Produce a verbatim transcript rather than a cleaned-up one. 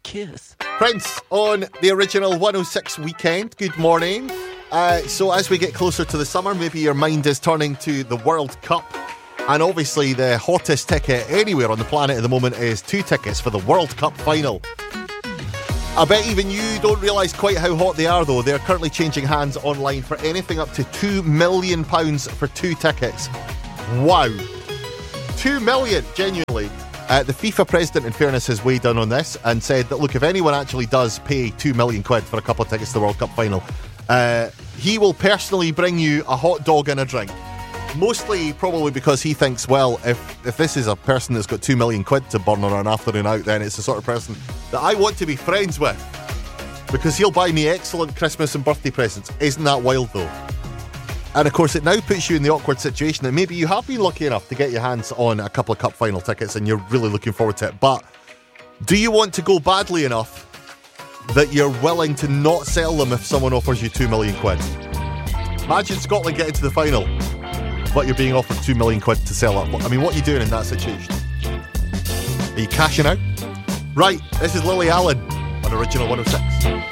kiss. Prince on the original one oh six weekend. Good morning. Uh, so as we get closer to the summer, maybe your mind is turning to the World Cup. And obviously the hottest ticket anywhere on the planet at the moment is two tickets for the World Cup final. I bet even you don't realise quite how hot they are, though. They're currently changing hands online for anything up to two million pounds for two tickets. Wow. two million, genuinely. Uh, the FIFA president, in fairness, has weighed in on this and said that, look, if anyone actually does pay two million quid for a couple of tickets to the World Cup final, uh, he will personally bring you a hot dog and a drink. Mostly probably because he thinks, well, if, if this is a person that's got two million quid to burn on an afternoon out, then it's the sort of person that I want to be friends with. Because he'll buy me excellent Christmas and birthday presents. Isn't that wild, though? And of course, it now puts you in the awkward situation that maybe you have been lucky enough to get your hands on a couple of cup final tickets and you're really looking forward to it. But do you want to go badly enough that you're willing to not sell them if someone offers you two million quid? Imagine Scotland getting to the final, but you're being offered two million quid to sell it. I mean, what are you doing in that situation? Are you cashing out? Right, this is Lily Allen on Original one oh six.